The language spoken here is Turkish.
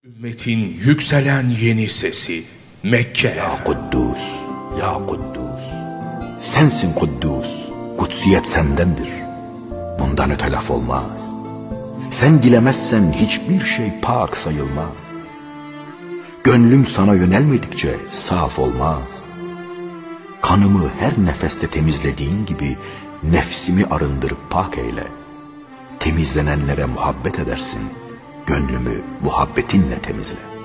Ümmetin yükselen yeni sesi Mekke Ya Efendi. Kuddus, Ya Kuddus. Sensin Kuddus, kutsiyet sendendir. Bundan öte laf olmaz. Sen dilemezsen hiçbir şey pak sayılmaz. Gönlüm sana yönelmedikçe saf olmaz. Kanımı her nefeste temizlediğin gibi nefsimi arındırıp pak eyle. Temizlenenlere muhabbet edersin, gönlümü muhabbetinle temizle.